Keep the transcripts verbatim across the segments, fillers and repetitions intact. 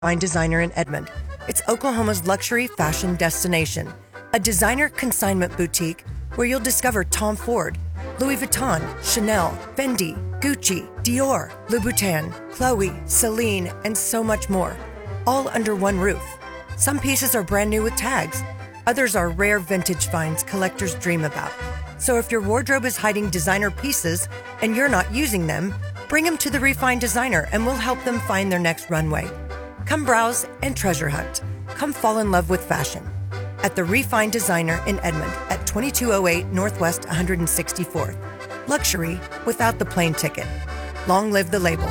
Fine Designer in Edmond. It's Oklahoma's luxury fashion destination. A designer consignment boutique where you'll discover Tom Ford, Louis Vuitton, Chanel, Fendi, Gucci, Dior, Louboutin, Chloe, Celine, and so much more. All under one roof. Some pieces are brand new with tags. Others are rare vintage finds collectors dream about. So if your wardrobe is hiding designer pieces and you're not using them, bring them to the Refined Designer and we'll help them find their next runway. Come browse and treasure hunt. Come fall in love with fashion. At the Refined Designer in Edmond at twenty-two oh eight Northwest one hundred sixty-fourth. Luxury without the plane ticket. Long live the label.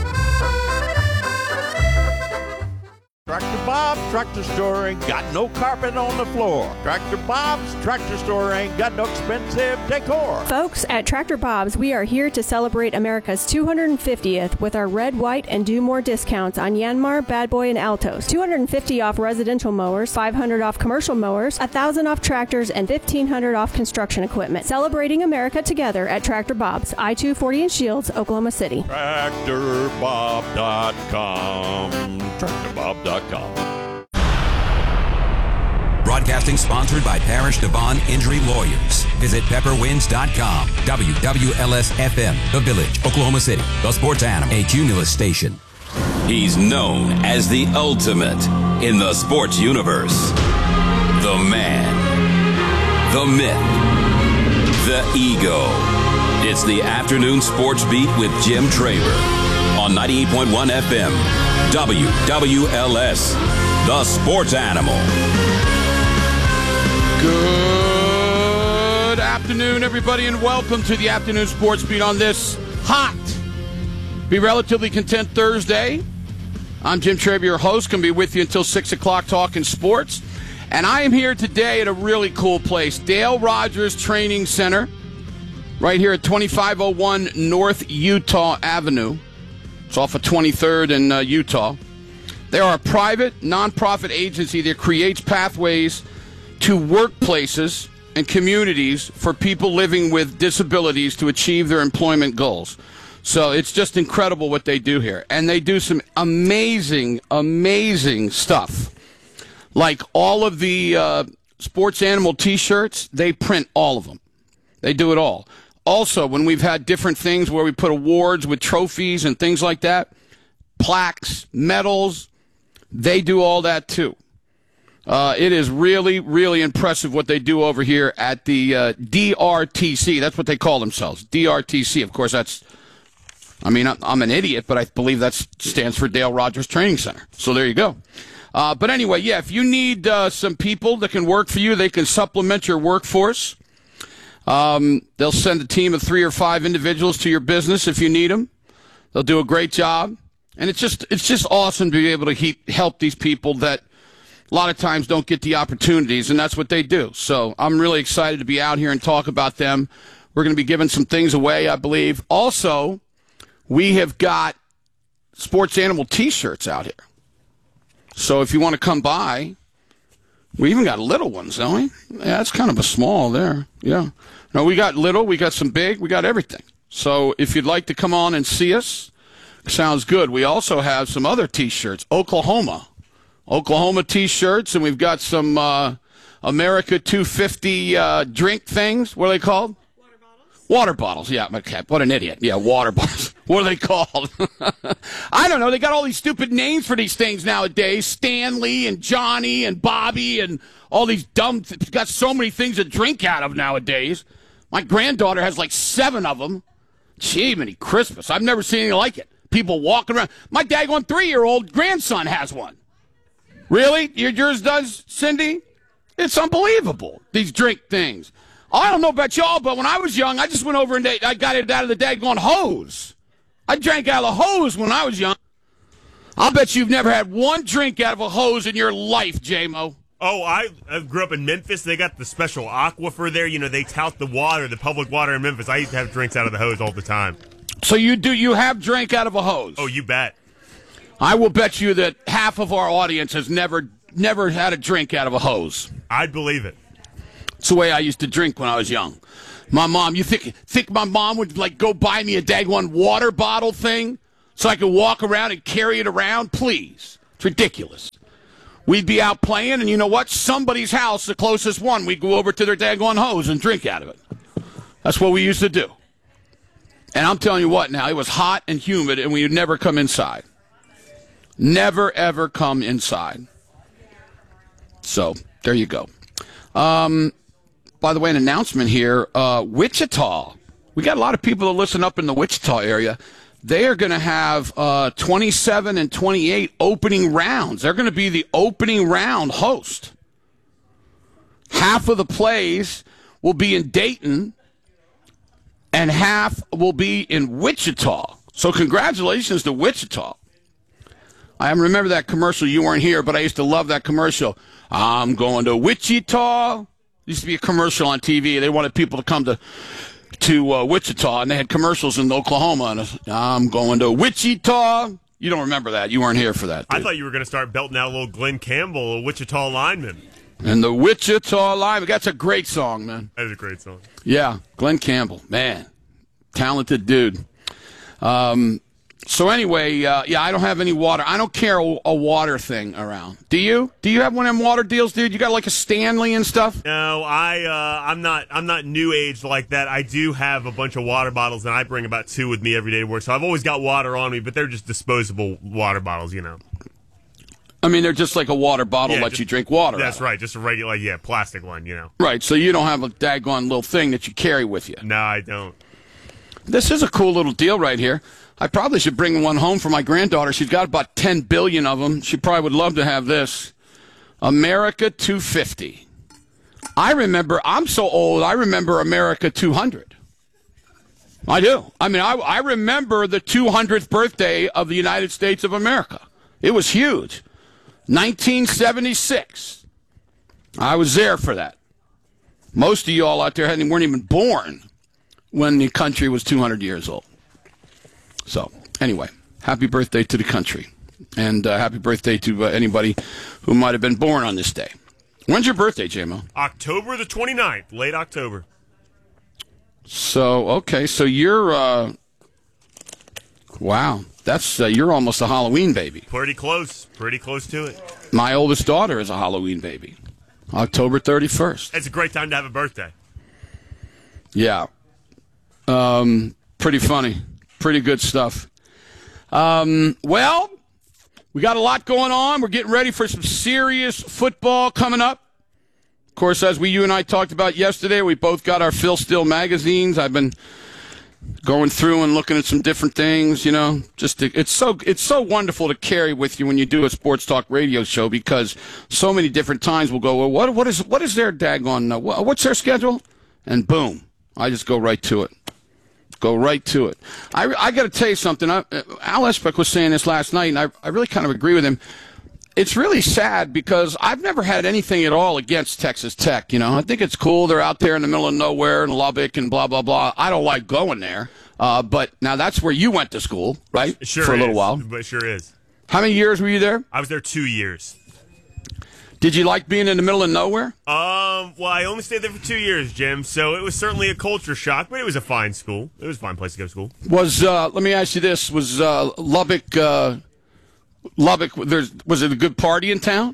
Tractor Bob's Tractor Store ain't got no carpet on the floor. Tractor Bob's Tractor Store ain't got no expensive decor. Folks, at Tractor Bob's, we are here to celebrate America's two hundred fiftieth with our red, white, and do more discounts on Yanmar, Bad Boy, and Altos. two hundred fifty off residential mowers, five hundred off commercial mowers, one thousand off tractors, and fifteen hundred off construction equipment. Celebrating America together at Tractor Bob's, I two forty in Shields, Oklahoma City. Tractor Bob dot com. Tractor Bob dot com. Broadcasting sponsored by Parish Devon Injury Lawyers. Visit pepper winds dot com. W W L S F M, The Village, Oklahoma City. The Sports Animal, a Cumulus station. He's known as the ultimate in the sports universe. The man. The myth. The ego. It's the Afternoon Sports Beat with Jim Traver on ninety-eight point one F M. W W L S, The Sports Animal. Good afternoon, everybody, and welcome to the Afternoon Sports Beat on this hot, be relatively content Thursday. I'm Jim Traver, your host. Going to be with you until six o'clock talking sports. And I am here today at a really cool place, Dale Rogers Training Center, right here at twenty-five oh one North Utah Avenue. It's off of twenty-third in uh, Utah. They are a private, nonprofit agency that creates pathways to workplaces and communities for people living with disabilities to achieve their employment goals. So it's just incredible what they do here. And they do some amazing, amazing stuff. Like all of the uh, Sports Animal T-shirts, they print all of them. They do it all. Also, when we've had different things where we put awards with trophies and things like that, plaques, medals, they do all that too. Uh, it is really, really impressive what they do over here at the uh, D R T C. That's what they call themselves, D R T C. Of course, that's, I mean, I'm an idiot, but I believe that stands for Dale Rogers Training Center. So there you go. Uh, but anyway, yeah, if you need uh, some people that can work for you, they can supplement your workforce. Um, they'll send a team of three or five individuals to your business if you need them. They'll do a great job. And it's just it's just awesome to be able to he- help these people that a lot of times don't get the opportunities, and that's what they do. So I'm really excited to be out here and talk about them. We're going to be giving some things away, I believe. Also, we have got Sports Animal T-shirts out here. So if you want to come by, we even got little ones, don't we? Yeah, that's kind of a small there. Yeah. No, we got little, we got some big, we got everything. So if you'd like to come on and see us, sounds good. We also have some other T-shirts, Oklahoma. Oklahoma T-shirts, and we've got some uh, America two fifty uh, drink things. What are they called? Water bottles. Water bottles, yeah. Okay, what an idiot. Yeah, water bottles. What are they called? I don't know. They got all these stupid names for these things nowadays. Stanley and Johnny and Bobby and all these dumb th- got so many things to drink out of nowadays. My granddaughter has like seven of them. Gee, many Christmas. I've never seen anything like it. People walking around. My daggone three-year-old grandson has one. Really? Your, yours does, Cindy? It's unbelievable, these drink things. I don't know about y'all, but when I was young, I just went over and I got it out of the daggone hose. I drank out of the hose when I was young. I'll bet you've never had one drink out of a hose in your life, J-Mo. Oh, I, I grew up in Memphis. They got the special aquifer there. You know, they tout the water, the public water in Memphis. I used to have drinks out of the hose all the time. So you do you have drank out of a hose? Oh, you bet. I will bet you that half of our audience has never never had a drink out of a hose. I'd believe it. It's the way I used to drink when I was young. My mom, you think think my mom would like go buy me a daggone water bottle thing so I could walk around and carry it around? Please. It's ridiculous. We'd be out playing, and you know what? Somebody's house, the closest one, we'd go over to their daggone hose and drink out of it. That's what we used to do. And I'm telling you what now, it was hot and humid, and we would never come inside. Never, ever come inside. So, there you go. Um, by the way, an announcement here. Uh, Wichita. We got a lot of people that listen up in the Wichita area. They are going to have uh, twenty-seven and twenty-eight opening rounds. They're going to be the opening round host. Half of the plays will be in Dayton, and half will be in Wichita. So congratulations to Wichita. I remember that commercial. You weren't here, but I used to love that commercial. I'm going to Wichita. Used to be a commercial on T V. They wanted people to come to to uh, Wichita, and they had commercials in Oklahoma. And I'm going to Wichita. You don't remember that. You weren't here for that, dude. I thought you were going to start belting out a little Glenn Campbell, a Wichita lineman. And the Wichita lineman. That's a great song, man. That is a great song. Yeah, Glenn Campbell. Man, talented dude. Um, so anyway, uh, yeah, I don't have any water. I don't care a, a water thing around. Do you? Do you have one of them water deals, dude? You got like a Stanley and stuff? No, I uh, I'm not I'm not new age like that. I do have a bunch of water bottles, and I bring about two with me every day to work. So I've always got water on me, but they're just disposable water bottles, you know. I mean, they're just like a water bottle Yeah, that just- you drink water That's out of. right, just a regular, yeah, plastic one, you know. Right, so you don't have a daggone little thing that you carry with you. No, I don't. This is a cool little deal right here. I probably should bring one home for my granddaughter. She's got about ten billion of them. She probably would love to have this. America two fifty. I remember, I'm so old, I remember America two hundred. I do. I mean, I, I remember the two hundredth birthday of the United States of America. It was huge. nineteen seventy-six. I was there for that. Most of y'all out there hadn't, weren't even born when the country was two hundred years old. So, anyway, happy birthday to the country. And uh, happy birthday to uh, anybody who might have been born on this day. When's your birthday, J-Mo? October the twenty-ninth, late October. So, okay, so you're, uh, wow, that's, uh, you're almost a Halloween baby. Pretty close, pretty close to it. My oldest daughter is a Halloween baby. October thirty-first. It's a great time to have a birthday. Yeah. Um, pretty funny. Pretty good stuff. Um, well, we got a lot going on. We're getting ready for some serious football coming up. Of course, as we, you and I talked about yesterday, we both got our Phil Steele magazines. I've been going through and looking at some different things, you know. Just to, it's so it's so wonderful to carry with you when you do a sports talk radio show, because so many different times we'll go, well, what what is what is their daggone, uh, what, what's their schedule? And boom, I just go right to it. Go right to it. I, I got to tell you something. I, Al Especk was saying this last night, and I, I really kind of agree with him. It's really sad because I've never had anything at all against Texas Tech. You know, I think it's cool. They're out there in the middle of nowhere in Lubbock and blah, blah, blah. I don't like going there. Uh, but now that's where you went to school, right? It sure For a little is, while. But it sure is. How many years were you there? I was there two years. Did you like being in the middle of nowhere? Um, well, I only stayed there for two years, Jim, so it was certainly a culture shock, but it was a fine school. It was a fine place to go to school. Was, uh, let me ask you this, was uh, Lubbock, uh, Lubbock, there's, was it a good party in town?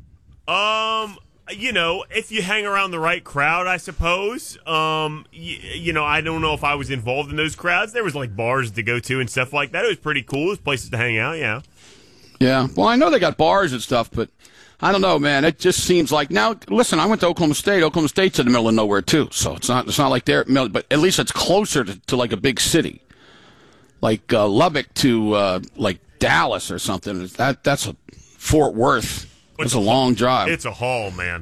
Um, you know, if you hang around the right crowd, I suppose. Um, y- you know, I don't know if I was involved in those crowds. There was, like, bars to go to and stuff like that. It was pretty cool. It was places to hang out, yeah. Yeah, well, I know they got bars and stuff, but I don't know, man. It just seems like now. Listen, I went to Oklahoma State. Oklahoma State's in the middle of nowhere too, so it's not. It's not like they're, but at least it's closer to, to like a big city, like uh, Lubbock to uh, like Dallas or something. That that's a Fort Worth. It's a long drive. It's a haul, man.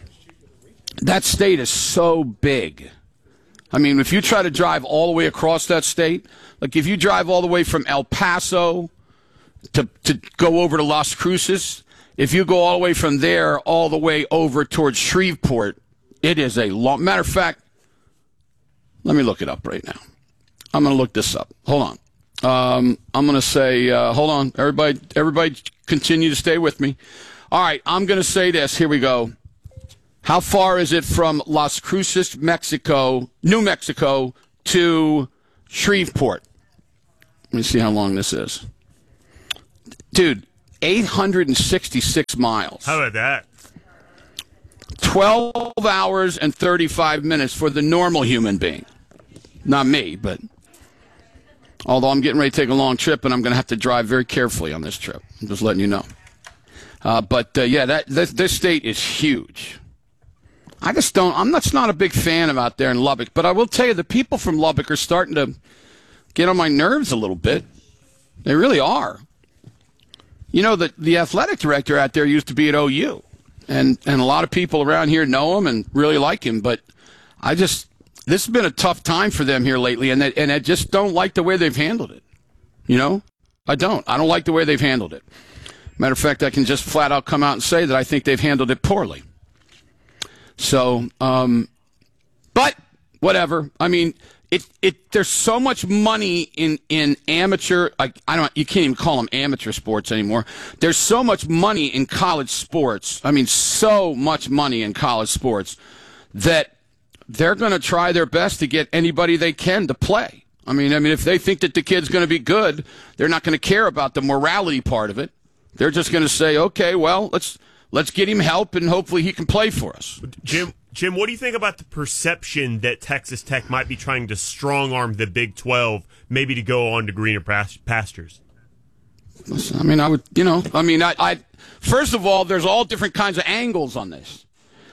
That state is so big. I mean, if you try to drive all the way across that state, like if you drive all the way from El Paso to to go over to Las Cruces. If you go all the way from there all the way over towards Shreveport, it is a long... Matter of fact, let me look it up right now. I'm going to look this up. Hold on. Um, I'm going to say... Uh, hold on. Everybody, everybody continue to stay with me. All right, I'm going to say this. Here we go. How far is it from Las Cruces, Mexico, New Mexico, to Shreveport? Let me see how long this is. Dude... eight hundred sixty-six miles. How about that? twelve hours and thirty-five minutes for the normal human being. Not me, but although I'm getting ready to take a long trip and I'm going to have to drive very carefully on this trip. I'm just letting you know. Uh, but, uh, yeah, that this, this state is huge. I just don't – I'm not, not a big fan of out there in Lubbock. But I will tell you, the people from Lubbock are starting to get on my nerves a little bit. They really are. You know, the, the athletic director out there used to be at O U. And, and a lot of people around here know him and really like him. But I just – this has been a tough time for them here lately. And, they, and I just don't like the way they've handled it. You know? I don't. I don't like the way they've handled it. Matter of fact, I can just flat out come out and say that I think they've handled it poorly. So, um, but whatever. I mean, it it there's so much money in in amateur. I, I don't. You can't even call them amateur sports anymore. There's so much money in college sports. I mean, so much money in college sports that they're going to try their best to get anybody they can to play. I mean, I mean, if they think that the kid's going to be good, they're not going to care about the morality part of it. They're just going to say, okay, well, let's let's get him help, and hopefully he can play for us. Jim, Jim, what do you think about the perception that Texas Tech might be trying to strong-arm the Big twelve, maybe to go on to greener pastures? I mean, I would, you know, I mean, I, I first of all, there's all different kinds of angles on this.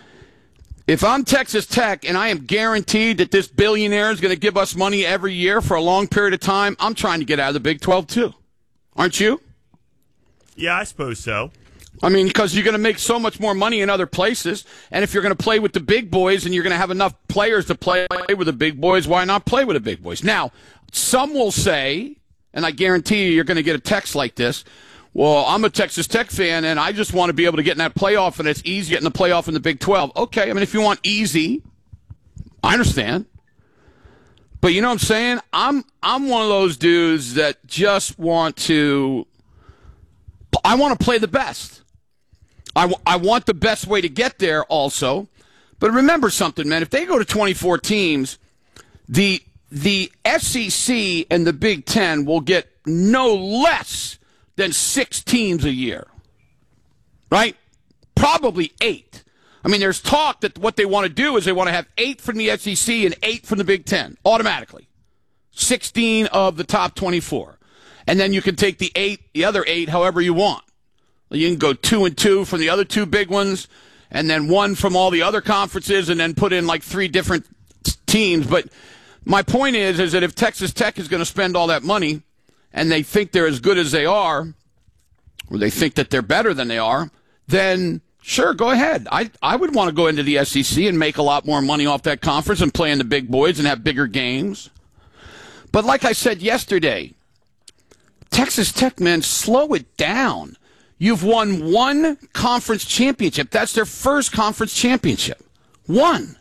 If I'm Texas Tech and I am guaranteed that this billionaire is going to give us money every year for a long period of time, I'm trying to get out of the Big twelve too. Aren't you? Yeah, I suppose so. I mean, because you're going to make so much more money in other places, and if you're going to play with the big boys and you're going to have enough players to play with the big boys, why not play with the big boys? Now, some will say, and I guarantee you you're going to get a text like this, well, I'm a Texas Tech fan, and I just want to be able to get in that playoff, and it's easy getting the playoff in the Big twelve. Okay, I mean, if you want easy, I understand. But you know what I'm saying? I'm I'm one of those dudes that just want to – I want to play the best. I, w- I want the best way to get there also. But remember something, man. If they go to twenty-four teams, the the S E C and the Big Ten will get no less than six teams a year. Right? Probably eight. I mean, there's talk that what they want to do is they want to have eight from the S E C and eight from the Big Ten, automatically. sixteen of the top twenty-four. And then you can take the eight, the other eight, however you want. You can go two and two from the other two big ones, and then one from all the other conferences, and then put in like three different teams. But my point is, is that if Texas Tech is going to spend all that money, and they think they're as good as they are, or they think that they're better than they are, then sure, go ahead. I I would want to go into the S E C and make a lot more money off that conference and play in the big boys and have bigger games. But like I said yesterday, Texas Tech, man, slow it down. You've won one conference championship. That's their first conference championship. One.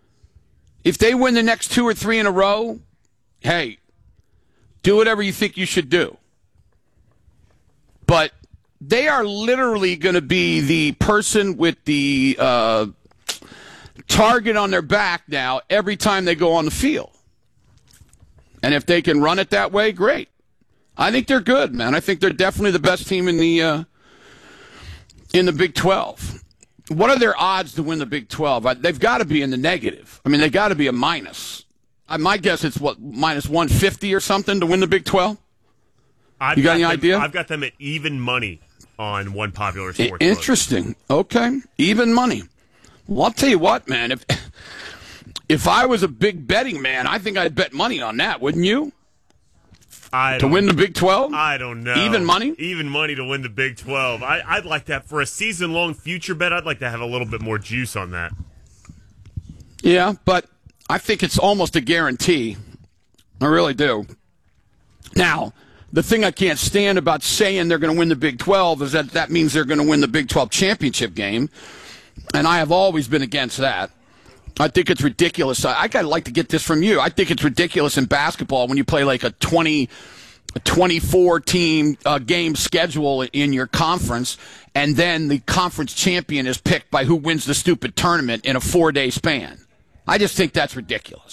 If they win the next two or three in a row, hey, do whatever you think you should do. But they are literally going to be the person with the uh, target on their back now every time they go on the field. And if they can run it that way, great. I think they're good, man. I think they're definitely the best team in the uh, in the Big twelve. What are their odds to win the Big twelve? They've got to be in the negative. I mean, they've got to be a minus. I, my guess it's, what, minus one fifty or something to win the Big twelve? I've you got, got any them, idea? I've got them at even money on one popular sports book. Interesting. Okay, even money. Well, I'll tell you what, man. If if I was a big betting man, I think I'd bet money on that, wouldn't you? I to win the Big twelve? I don't know. Even money? Even money to win the Big twelve. I, I'd like that. For a season-long future bet, I'd like to have a little bit more juice on that. Yeah, but I think it's almost a guarantee. I really do. Now, the thing I can't stand about saying they're going to win the Big twelve is that that means they're going to win the Big twelve championship game, and I have always been against that. I think it's ridiculous. I, I got to like to get this from you. I think it's ridiculous in basketball when you play like a twenty, a twenty-four team uh, game schedule in your conference, and then the conference champion is picked by who wins the stupid tournament in a four day span. I just think that's ridiculous.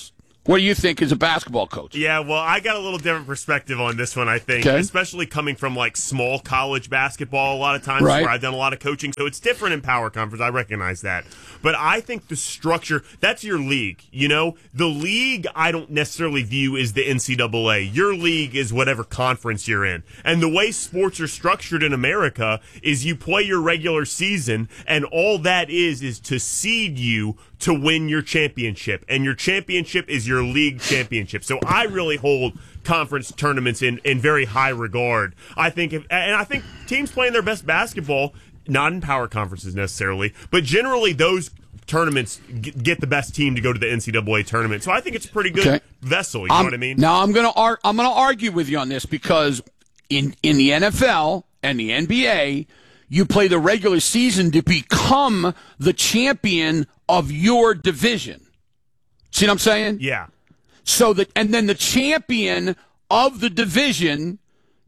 What do you think as a basketball coach? Yeah, well, I got a little different perspective on this one, I think, okay. especially coming from like small college basketball a lot of times right. where I've done a lot of coaching. So it's different in Power Conference. I recognize that. But I think the structure, that's your league, you know? The league I don't necessarily view as the N C double A. Your league is whatever conference you're in. And the way sports are structured in America is you play your regular season, and all that is is to seed you to win your championship. And your championship is your league championship. So I really hold conference tournaments in, in very high regard. I think, if, and I think teams playing their best basketball, not in power conferences necessarily, but generally those tournaments get the best team to go to the N C double A tournament. So I think it's a pretty good okay. vessel. You know I'm, what I mean? Now I'm gonna ar- I'm gonna argue with you on this because in in the N F L and the N B A, you play the regular season to become the champion of your division. See what I'm saying? Yeah. So that, and then the champion of the division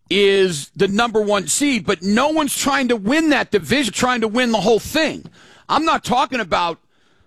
is the number one seed, but no one's trying to win that division, trying to win the whole thing. I'm not talking about,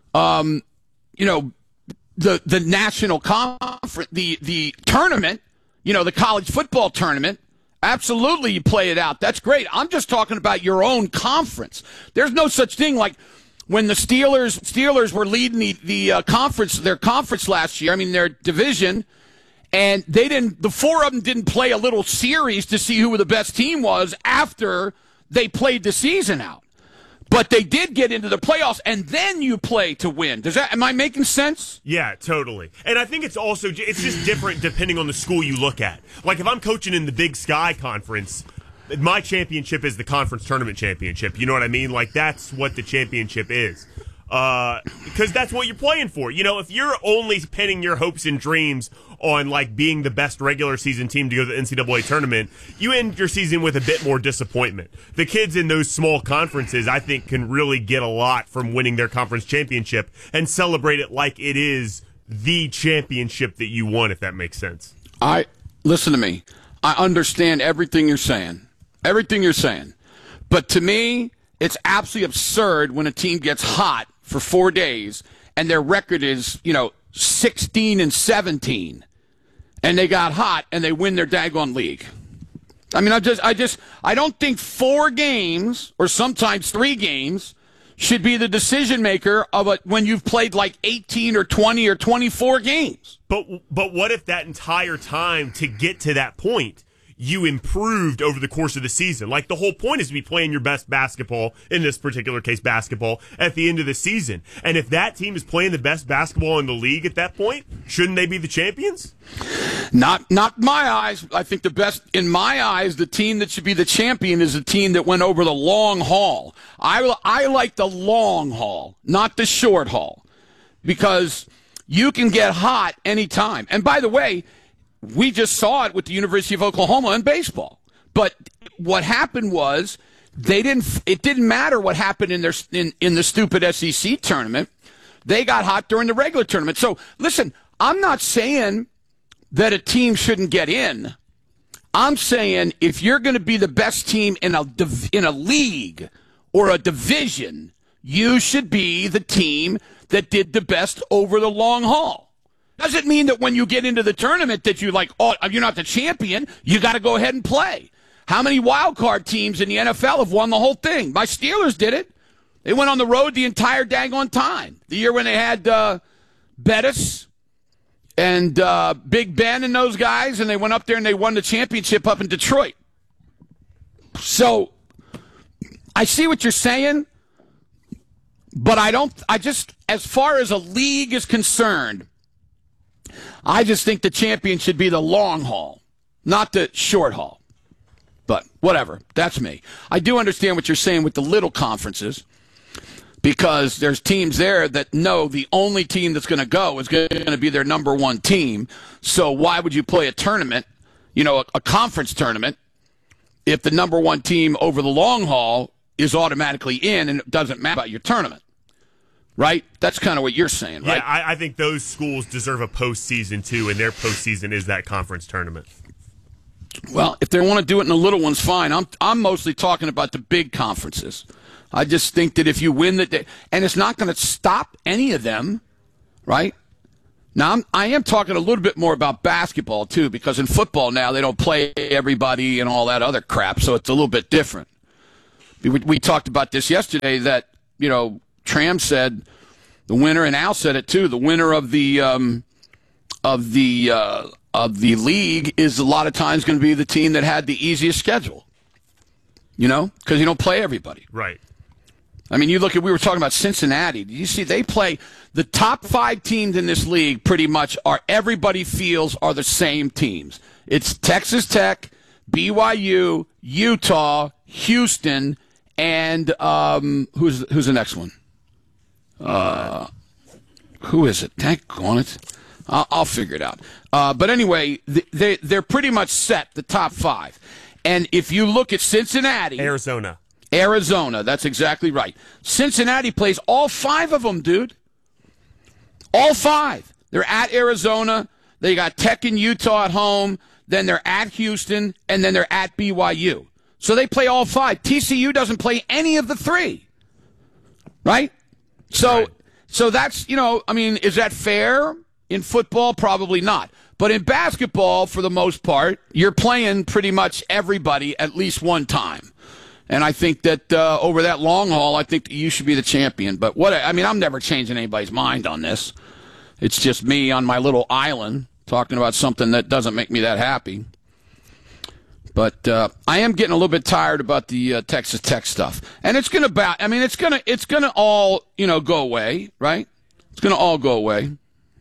um, you know, the the national conference, the the tournament, you know, the college football tournament. Absolutely, you play it out. That's great. I'm just talking about your own conference. There's no such thing like when the Steelers Steelers were leading the the uh, conference, their conference last year. I mean, their division, and they didn't. The four of them didn't play a little series to see who the best team was after they played the season out. But they did get into the playoffs, and then you play to win. Does that? Am I making sense? Yeah, totally. And I think it's also it's just different depending on the school you look at. Like if I'm coaching in the Big Sky Conference, my championship is the conference tournament championship. You know what I mean? Like that's what the championship is. Uh, because that's what you're playing for. You know, if you're only pinning your hopes and dreams on like being the best regular season team to go to the N C double A tournament, you end your season with a bit more disappointment. The kids in those small conferences, I think, can really get a lot from winning their conference championship and celebrate it like it is the championship that you won, if that makes sense. I listen to me. I understand everything you're saying. Everything you're saying. But to me, it's absolutely absurd when a team gets hot for four days and their record is, you know, sixteen and seventeen, and they got hot and they win their daggone league. I mean, I just, I just, I don't think four games or sometimes three games should be the decision maker of a, when you've played like eighteen or twenty or twenty-four games. But, but what if that entire time to get to that point, you improved over the course of the season? Like the whole point is to be playing your best basketball, in this particular case basketball, at the end of the season. And if that team is playing the best basketball in the league at that point, shouldn't they be the champions? Not not my eyes. I think the best, in my eyes, the team that should be the champion is the team that went over the long haul. I, I like the long haul, not the short haul, because you can get hot anytime. And by the way, we just saw it with the University of Oklahoma in baseball. But what happened was they didn't. It didn't matter what happened in their in, in the stupid S E C tournament. They got hot during the regular tournament. So listen, I'm not saying that a team shouldn't get in. I'm saying if you're going to be the best team in a in a league or a division, you should be the team that did the best over the long haul. Doesn't mean that when you get into the tournament that you like, oh, you're not the champion. You got to go ahead and play. How many wild card teams in the N F L have won the whole thing? My Steelers did it. They went on the road the entire daggone time. The year when they had uh, Bettis and uh, Big Ben and those guys, and they went up there and they won the championship up in Detroit. So I see what you're saying, but I don't. I just, as far as a league is concerned, I just think the champion should be the long haul, not the short haul. But whatever, that's me. I do understand what you're saying with the little conferences, because there's teams there that know the only team that's going to go is going to be their number one team. So why would you play a tournament, you know, a, a conference tournament, if the number one team over the long haul is automatically in and it doesn't matter about your tournament? Right? That's kind of what you're saying, right? Yeah, I, I think those schools deserve a postseason, too, and their postseason is that conference tournament. Well, if they want to do it in the little ones, fine. I'm I'm mostly talking about the big conferences. I just think that if you win the day, and it's not going to stop any of them, right? Now, I'm, I am talking a little bit more about basketball, too, because in football now they don't play everybody and all that other crap, so it's a little bit different. We, we talked about this yesterday that, you know, Tram said the winner, and Al said it, too, the winner of the um, of the uh, of the league is a lot of times going to be the team that had the easiest schedule, you know, because you don't play everybody. Right. I mean, you look at, we were talking about Cincinnati. You see, they play the top five teams in this league pretty much are, everybody feels are the same teams. It's Texas Tech, B Y U, Utah, Houston, and um, who's who's the next one? Uh, who is it? Thank on it. I'll, I'll figure it out. Uh, but anyway, they, they're pretty much set, the top five. And if you look at Cincinnati. Arizona. Arizona, that's exactly right. Cincinnati plays all five of them, dude. All five. They're at Arizona. They got Tech and Utah at home. Then they're at Houston. And then they're at B Y U. So they play all five. T C U doesn't play any of the three. Right? So, right. so that's, you know, I mean, is that fair? In football, probably not. But in basketball, for the most part, you're playing pretty much everybody at least one time. And I think that uh, over that long haul, I think that you should be the champion. But what I mean, I'm never changing anybody's mind on this. It's just me on my little island talking about something that doesn't make me that happy. But uh, I am getting a little bit tired about the uh, Texas Tech stuff, and it's gonna ba- I mean, it's gonna it's gonna all you know go away, right? It's gonna all go away,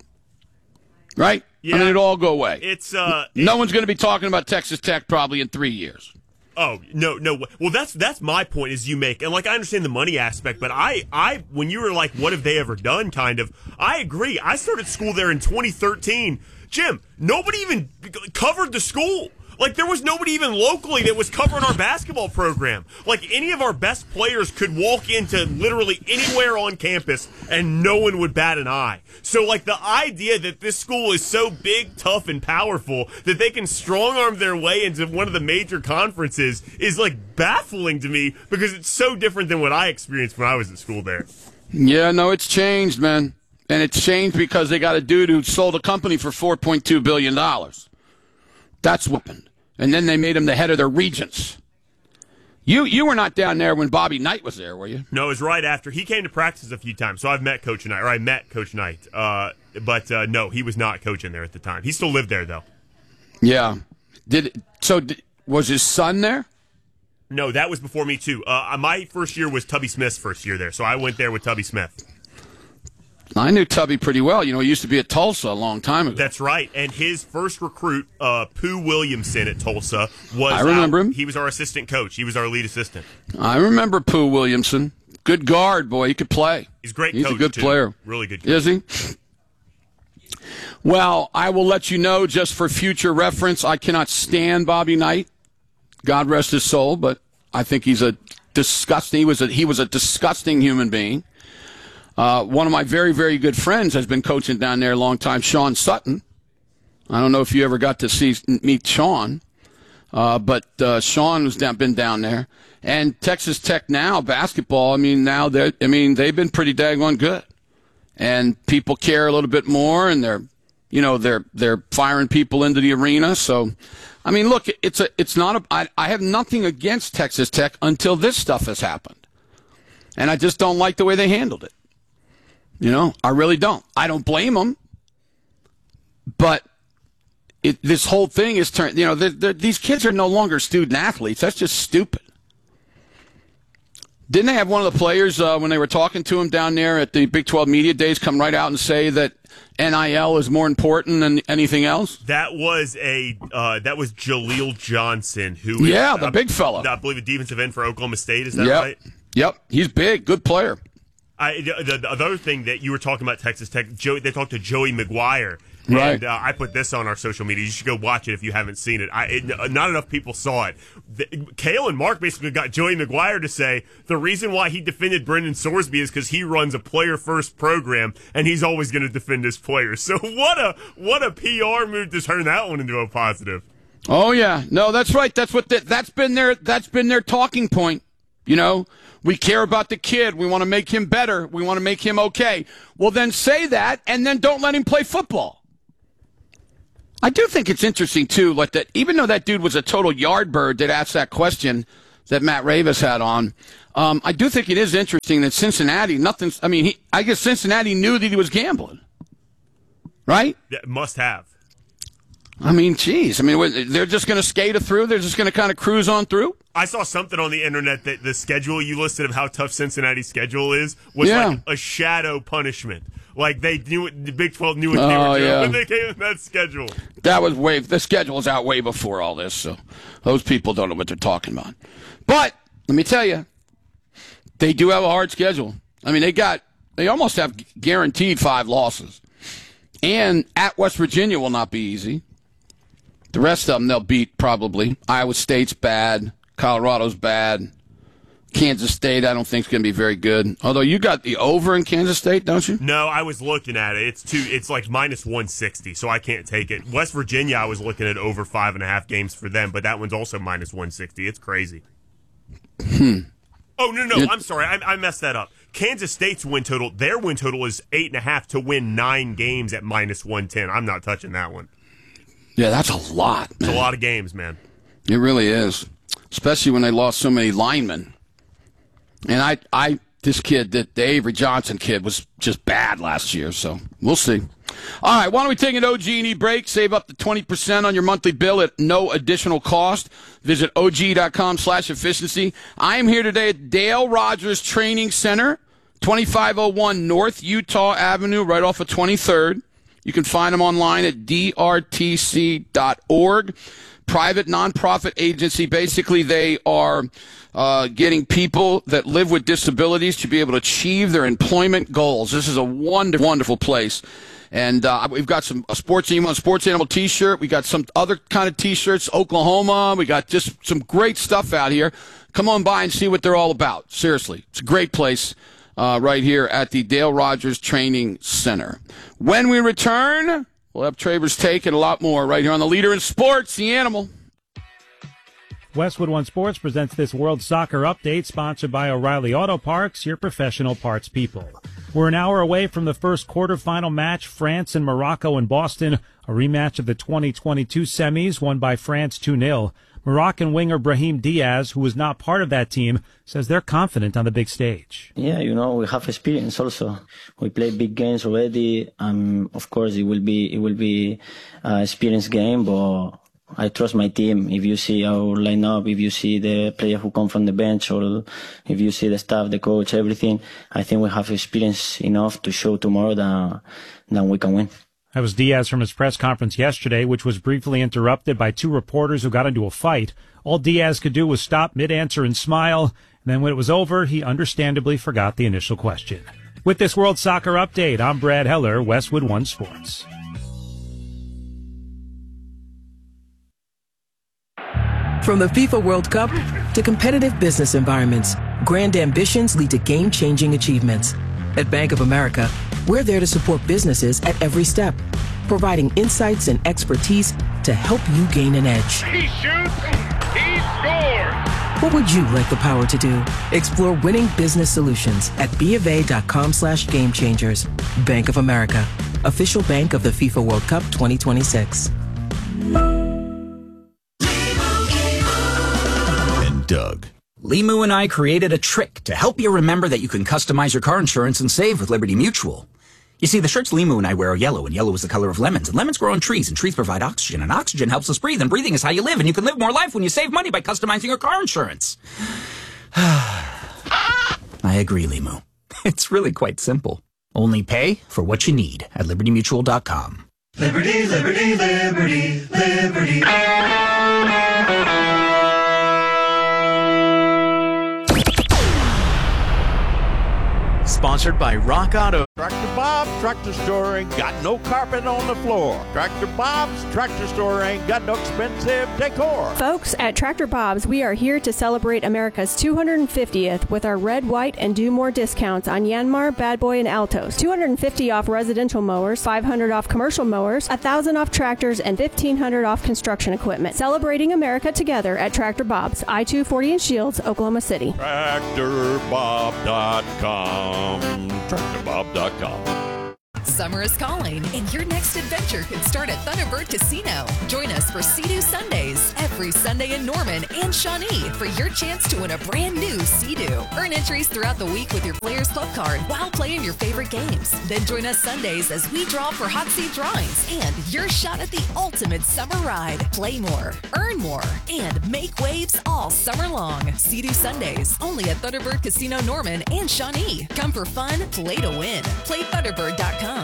right? Yeah, I mean, it'll all go away. It's uh, no it- one's gonna be talking about Texas Tech probably in three years. Oh, no, no. Well, that's that's my point is you make. And, like, I understand the money aspect, but I, I when you were like, what have they ever done, kind of, I agree. I started school there in twenty thirteen. Jim, nobody even covered the school. Like, there was nobody even locally that was covering our basketball program. Like, any of our best players could walk into literally anywhere on campus and no one would bat an eye. So, like, the idea that this school is so big, tough, and powerful that they can strong-arm their way into one of the major conferences is, like, baffling to me because it's so different than what I experienced when I was at school there. Yeah, no, it's changed, man. And it's changed because they got a dude who sold a company for four point two billion dollars. That's what happened. And then they made him the head of their regents. You you were not down there when Bobby Knight was there, were you? No, it was right after. He came to practice a few times, so I've met Coach Knight, or I met Coach Knight. Uh, but, uh, no, he was not coaching there at the time. He still lived there, though. Yeah. Did So did, was his son there? No, that was before me, too. Uh, my first year was Tubby Smith's first year there, so I went there with Tubby Smith. I knew Tubby pretty well. You know, he used to be at Tulsa a long time ago. That's right. And his first recruit, uh, Pooh Williamson at Tulsa, was I remember our, him. He was our assistant coach. He was our lead assistant. I remember Pooh Williamson. Good guard, boy. He could play. He's a great He's coach, a good too. player. Really good coach. Is he? Well, I will let you know just for future reference, I cannot stand Bobby Knight. God rest his soul, but I think he's a disgusting, he was a, he was a disgusting human being. Uh, one of my very, very good friends has been coaching down there a long time, Sean Sutton. I don't know if you ever got to see meet Sean, uh, but uh, Sean has down, been down there. And Texas Tech now, basketball, I mean, now they're, I mean, they've been pretty daggone good. And people care a little bit more, and they're, you know, they're they're firing people into the arena. So, I mean, look, it's a, it's not a, I, I have nothing against Texas Tech until this stuff has happened. And I just don't like the way they handled it. You know, I really don't. I don't blame them. But it, this whole thing is turned, you know, they're, they're, these kids are no longer student athletes. That's just stupid. Didn't they have one of the players, uh, when they were talking to him down there at the Big twelve Media Days, come right out and say that N I L is more important than anything else? That was a uh, that was Jaleel Johnson, who is, Yeah, the uh, big fella. I believe a defensive end for Oklahoma State. Is that Yep. right? Yep. He's big. Good player. I, the, the other thing that you were talking about Texas Tech, Joey, they talked to Joey McGuire. Right. And uh, I put this on our social media. You should go watch it if you haven't seen it. I, it not enough people saw it. The, Kale and Mark basically got Joey McGuire to say the reason why he defended Brendan Sorsby is because he runs a player-first program, and he's always going to defend his players. So what a what a P R move to turn that one into a positive. Oh yeah, no, that's right. That's what the, that's been their that's been their talking point. You know, We care about the kid. We want to make him better. We want to make him okay. Well, then say that, and then don't let him play football. I do think it's interesting, too, like that. Even though that dude was a total yardbird that asked that question that Matt Ravis had on, um, I do think it is interesting that Cincinnati, nothing's, I mean, he, I guess Cincinnati knew that he was gambling, right? Yeah, must have. I mean, geez. I mean, they're just going to skate it through? They're just going to kind of cruise on through? I saw something on the internet that the schedule you listed of how tough Cincinnati's schedule is was yeah. like a shadow punishment. Like they knew it, the Big twelve knew what they oh, were doing yeah. when they came in that schedule. That was way, the schedule was out way before all this, so those people don't know what they're talking about. But let me tell you, they do have a hard schedule. I mean, they got, they almost have guaranteed five losses. And at West Virginia will not be easy. The rest of them they'll beat probably. Iowa State's bad. Colorado's bad. Kansas State I don't think is going to be very good. Although you got the over in Kansas State, don't you? No, I was looking at it. It's two. It's like minus one sixty, so I can't take it. West Virginia, I was looking at over five and a half games for them, but that one's also minus one sixty. It's crazy. Hmm. Oh no, no, I'm sorry, I, I messed that up. Kansas State's win total, their win total is eight and a half to win nine games at minus one ten. I'm not touching that one. Yeah, that's a lot, man. It's a lot of games, man. It really is, especially when they lost so many linemen. And I, I, this kid, that the Avery Johnson kid, was just bad last year. So we'll see. All right, why don't we take an O G and E break? Save up to twenty percent on your monthly bill at no additional cost. Visit O G dot com slash efficiency. I am here today at Dale Rogers Training Center, twenty-five oh one North Utah Avenue, right off of twenty-third. You can find them online at D R T C dot org. Private nonprofit agency. Basically, they are uh, getting people that live with disabilities to be able to achieve their employment goals. This is a wonderful, wonderful place. And uh, we've got some a sports animal, sports animal T-shirt. We got some other kind of T-shirts. Oklahoma. We got just some great stuff out here. Come on by and see what they're all about. Seriously, it's a great place uh, right here at the Dale Rogers Training Center. When we return, we'll have Travers Take and a lot more right here on the Leader in Sports, The Animal. Westwood One Sports presents this World Soccer Update, sponsored by O'Reilly Auto Parts, your professional parts people. We're an hour away from the first quarterfinal match, France and Morocco in Boston, a rematch of the twenty twenty-two semis, won by France two nil. Moroccan winger Brahim Diaz, who was not part of that team, says they're confident on the big stage. Yeah, you know, we have experience also. We played big games already. Um, of course, it will be, it will be an experienced game, but I trust my team. If you see our lineup, if you see the player who come from the bench, or if you see the staff, the coach, everything, I think we have experience enough to show tomorrow that, that we can win. That was Diaz from his press conference yesterday, which was briefly interrupted by two reporters who got into a fight. All Diaz could do was stop mid-answer and smile. And then when it was over, he understandably forgot the initial question. With this World Soccer Update, I'm Brad Heller, Westwood One Sports. From the FIFA World Cup to competitive business environments, grand ambitions lead to game-changing achievements. At Bank of America, we're there to support businesses at every step, providing insights and expertise to help you gain an edge. He shoots, he scores! What would you like the power to do? Explore winning business solutions at BofA.com slash game changers. Bank of America, official bank of the FIFA World Cup twenty twenty-six. Doug. Limu and I created a trick to help you remember that you can customize your car insurance and save with Liberty Mutual. You see, the shirts Limu and I wear are yellow, and yellow is the color of lemons, and lemons grow on trees, and trees provide oxygen, and oxygen helps us breathe, and breathing is how you live, and you can live more life when you save money by customizing your car insurance. I agree, Limu. It's really quite simple. Only pay for what you need at Liberty Mutual dot com. Liberty, liberty, liberty, liberty. Sponsored by Rock Auto. Tractor Bob's Tractor Store ain't got no carpet on the floor. Tractor Bob's Tractor Store ain't got no expensive decor. Folks, at Tractor Bob's, we are here to celebrate America's two hundred fiftieth with our red, white, and do more discounts on Yanmar, Bad Boy, and Altos. two hundred fifty off residential mowers, five hundred off commercial mowers, one thousand off tractors, and fifteen hundred off construction equipment. Celebrating America together at Tractor Bob's, I two forty in Shields, Oklahoma City. Tractor Bob dot com. Tractor Bob dot com. Summer is calling, and your next adventure could start at Thunderbird Casino. Join us for Sea-Doo Sundays every Sunday in Norman and Shawnee for your chance to win a brand new Sea-Doo. Earn entries throughout the week with your Players Club card while playing your favorite games. Then join us Sundays as we draw for hot seat drawings and your shot at the ultimate summer ride. Play more, earn more, and make waves all summer long. Sea-Doo Sundays, only at Thunderbird Casino Norman and Shawnee. Come for fun, play to win. Play Thunderbird dot com.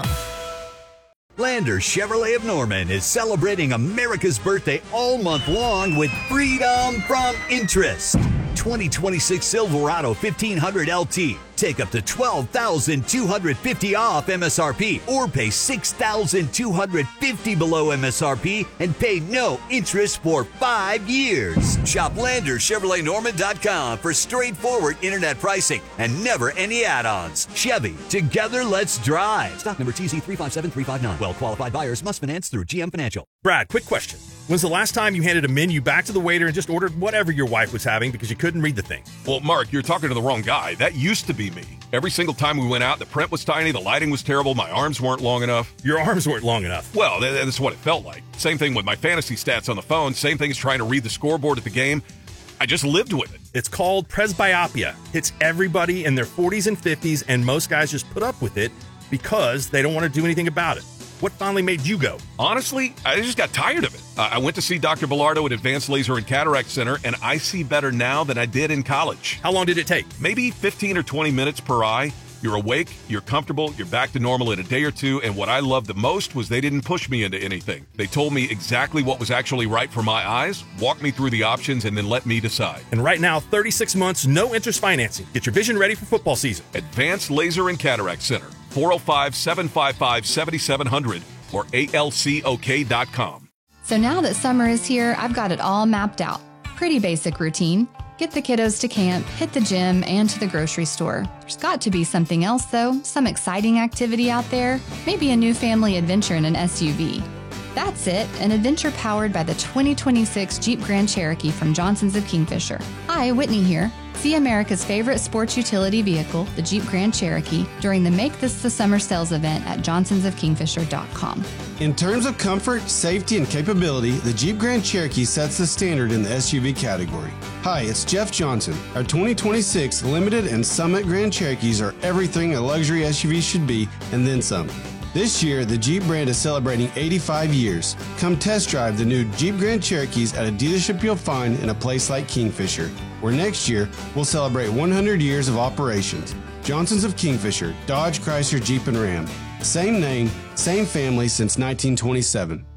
Lander Chevrolet of Norman is celebrating America's birthday all month long with freedom from interest. twenty twenty-six Silverado fifteen hundred L T. Take up to twelve thousand two hundred fifty dollars off M S R P or pay six thousand two hundred fifty dollars below M S R P and pay no interest for five years. Shop Lander Chevrolet Norman dot com for straightforward internet pricing and never any add-ons. Chevy, together let's drive. Stock number T Z three five seven three five nine. Well-qualified buyers must finance through G M Financial. Brad, quick question. When's the last time you handed a menu back to the waiter and just ordered whatever your wife was having because you couldn't read the thing? Well, Mark, you're talking to the wrong guy. That used to be me. Every single time we went out, the print was tiny, the lighting was terrible, my arms weren't long enough. Your arms weren't long enough? Well, that's what it felt like. Same thing with my fantasy stats on the phone. Same thing as trying to read the scoreboard at the game. I just lived with it. It's called presbyopia. Hits everybody in their forties and fifties, and most guys just put up with it because they don't want to do anything about it. What finally made you go? Honestly, I just got tired of it. Uh, I went to see Doctor Bilardo at Advanced Laser and Cataract Center, and I see better now than I did in college. How long did it take? Maybe fifteen or twenty minutes per eye. You're awake, you're comfortable, you're back to normal in a day or two, and what I loved the most was they didn't push me into anything. They told me exactly what was actually right for my eyes, walked me through the options, and then let me decide. And right now, thirty-six months, no interest financing. Get your vision ready for football season. Advanced Laser and Cataract Center, four oh five, seven five five, seven seven zero zero or A L C O K dot com. So now that summer is here, I've got it all mapped out. Pretty basic routine. Get the kiddos to camp, hit the gym, and to the grocery store. There's got to be something else, though. Some exciting activity out there. Maybe a new family adventure in an S U V. That's it, an adventure powered by the twenty twenty-six Jeep Grand Cherokee from Johnson's of Kingfisher. Hi, Whitney here. See America's favorite sports utility vehicle, the Jeep Grand Cherokee, during the Make This the Summer sales event at johnsons of kingfisher dot com. In terms of comfort, safety, and capability, the Jeep Grand Cherokee sets the standard in the S U V category. Hi, it's Jeff Johnson. Our twenty twenty-six Limited and Summit Grand Cherokees are everything a luxury S U V should be, and then some. This year, the Jeep brand is celebrating eighty-five years. Come test drive the new Jeep Grand Cherokees at a dealership you'll find in a place like Kingfisher, where next year we'll celebrate one hundred years of operations. Johnson's of Kingfisher, Dodge, Chrysler, Jeep, and Ram. Same name, same family since nineteen twenty-seven.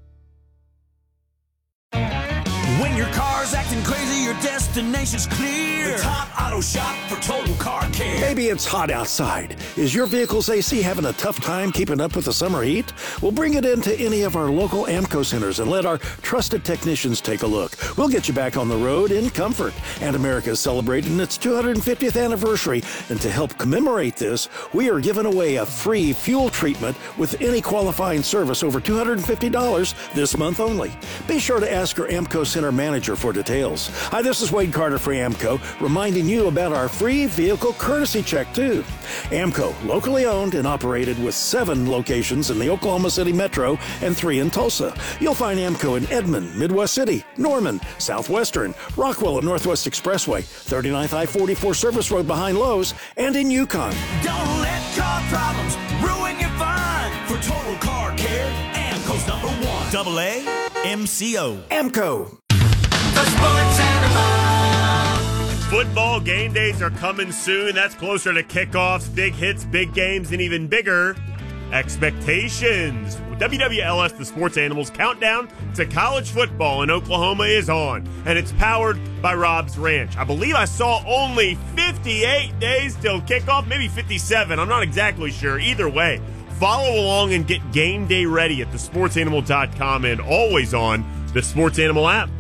When your car's acting crazy, your destination's clear. The Top Auto Shop for total car care. Maybe it's hot outside. Is your vehicle's A C having a tough time keeping up with the summer heat? Well, bring it into any of our local AMCO centers and let our trusted technicians take a look. We'll get you back on the road in comfort. And America is celebrating its two hundred fiftieth anniversary. And to help commemorate this, we are giving away a free fuel treatment with any qualifying service over two hundred fifty dollars this month only. Be sure to ask your AMCO Center manager for details. Hi, this is Wade Carter for AMCO, reminding you about our free vehicle courtesy check, too. AMCO, locally owned and operated with seven locations in the Oklahoma City metro and three in Tulsa. You'll find AMCO in Edmond, Midwest City, Norman, Southwestern, Rockwell at Northwest Expressway, thirty-ninth I forty-four Service Road behind Lowe's, and in Yukon. Don't let car problems ruin your fun. For total car care, AMCO's number one. Double A M C O. AMCO. The Sports Animal. Football game days are coming soon. That's closer to kickoffs, big hits, big games, and even bigger expectations. W W L S The Sports Animals Countdown to College Football in Oklahoma is on, and it's powered by Rob's Ranch. I believe I saw only fifty-eight days till kickoff, maybe fifty-seven. I'm not exactly sure. Either way, follow along and get game day ready at the sports animal dot com and always on the Sports Animal app.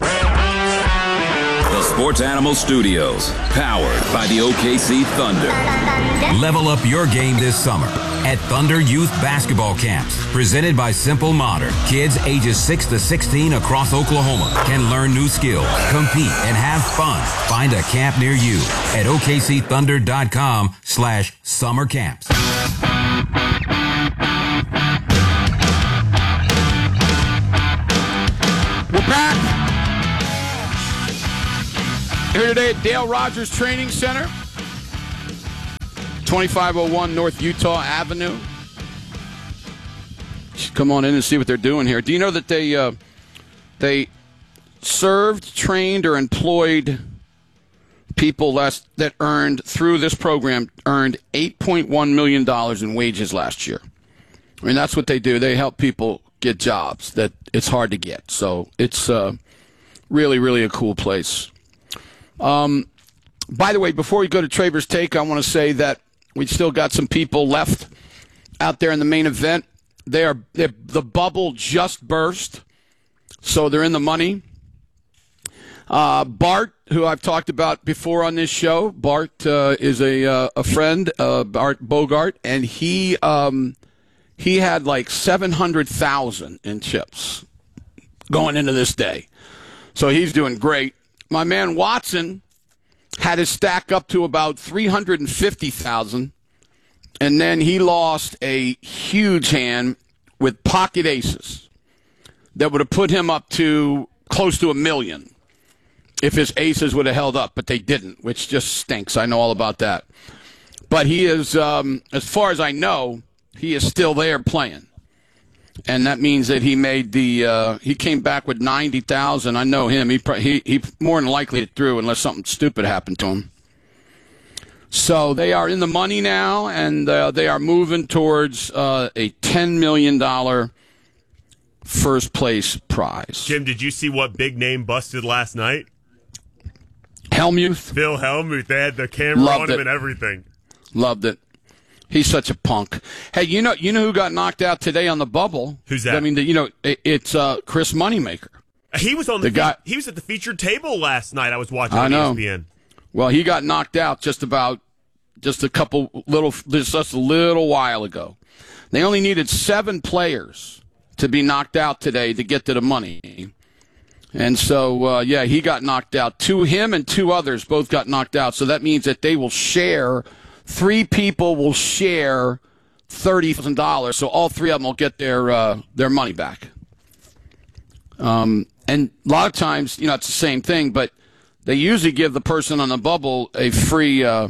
The Sports Animal Studios, powered by the O K C Thunder. Level up your game this summer at Thunder Youth Basketball Camps, presented by Simple Modern. Kids ages six to sixteen across Oklahoma can learn new skills, compete, and have fun. Find a camp near you at O K C thunder dot com slash summer camps. We're back. Here today at Dale Rogers Training Center, twenty-five oh one North Utah Avenue. Should come on in and see what they're doing here. Do you know that they uh, they served, trained, or employed people last, that earned, through this program, earned eight point one million dollars in wages last year? I mean, that's what they do. They help people get jobs that it's hard to get. So it's uh, really, really a cool place. Um, by the way, before we go to Traver's Take, I want to say that we still got some people left out there in the main event. They are the bubble just burst, so they're in the money. Uh, Bart, who I've talked about before on this show, Bart uh, is a uh, a friend, uh, Bart Bogart, and he um, he had like seven hundred thousand in chips going into this day, so he's doing great. My man Watson had his stack up to about three hundred fifty thousand, and then he lost a huge hand with pocket aces that would have put him up to close to a million if his aces would have held up, but they didn't, which just stinks. I know all about that. But he is, um, as far as I know, he is still there playing. And that means that he made the uh, he came back with ninety thousand. I know him. He he he more than likely it through unless something stupid happened to him. So they are in the money now, and uh, they are moving towards uh, a ten million dollar first place prize. Jim, did you see what big name busted last night? Hellmuth. Phil Hellmuth. They had the camera Loved on him it. and everything. Loved it. He's such a punk. Hey, you know, you know who got knocked out today on the bubble? Who's that? I mean, the, you know, it, it's uh, Chris Moneymaker. He was on the, The guy- fe- he was at the featured table last night. I was watching I on know. E S P N. Well, he got knocked out just about just a couple little just a little while ago. They only needed seven players to be knocked out today to get to the money. And so, uh, yeah, he got knocked out. Two, him and two others both got knocked out. So that means that they will share. Three people will share thirty thousand dollars, so all three of them will get their uh, their money back. Um, and a lot of times, you know, it's the same thing, but they usually give the person on the bubble a free uh,